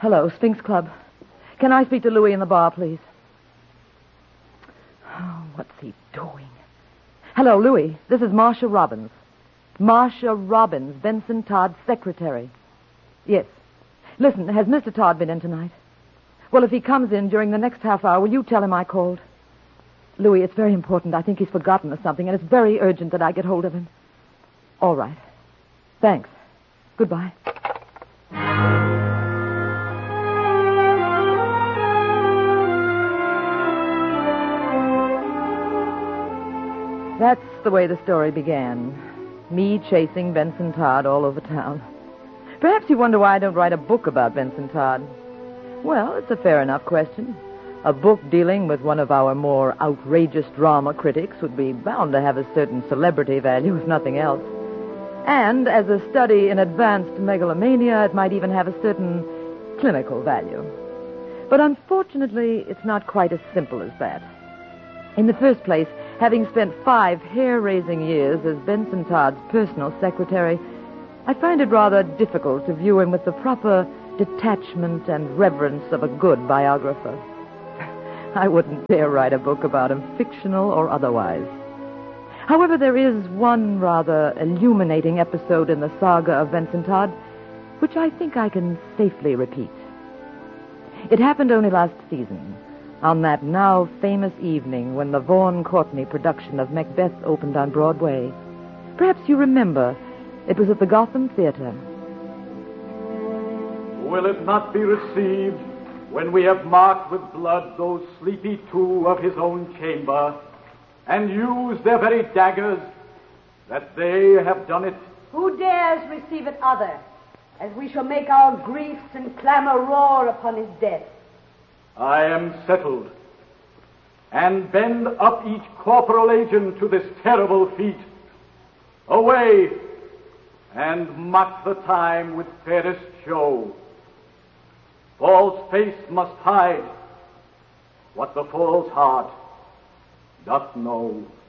Hello, Sphinx Club. Can I speak to Louis in the bar, please? Oh, what's he doing? Hello, Louis. This is Marcia Robbins. Marcia Robbins, Benson Todd's secretary. Yes. Listen, has Mr. Todd been in tonight? Well, if he comes in during the next half hour, will you tell him I called? Louis, it's very important. I think he's forgotten or something, and it's very urgent that I get hold of him. All right. Thanks. Goodbye. That's the way the story began. Me chasing Benson Todd all over town. Perhaps you wonder why I don't write a book about Benson Todd. Well, it's a fair enough question. A book dealing with one of our more outrageous drama critics would be bound to have a certain celebrity value, if nothing else. And as a study in advanced megalomania, it might even have a certain clinical value. But unfortunately, it's not quite as simple as that. In the first place, having spent 5 hair-raising years as Benson Todd's personal secretary, I find it rather difficult to view him with the proper detachment and reverence of a good biographer. I wouldn't dare write a book about him, fictional or otherwise. However, there is one rather illuminating episode in the saga of Benson Todd, which I think I can safely repeat. It happened only last season, on that now famous evening when the Vaughan Courtney production of Macbeth opened on Broadway. Perhaps you remember, it was at the Gotham Theater. Will it not be received when we have marked with blood those sleepy 2 of his own chamber, and used their very daggers, that they have done it? Who dares receive it other, as we shall make our griefs and clamor roar upon his death? I am settled, and bend up each corporal agent to this terrible feat. Away, and mock the time with fairest show. False face must hide what the false heart doth know.